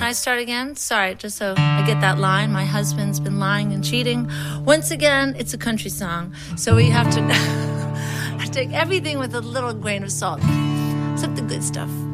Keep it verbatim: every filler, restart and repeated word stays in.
Can I start again? Sorry, just so I get that line. My husband's been lying and cheating. Once again, it's a country song, so we have to take everything with a little grain of salt, except the good stuff.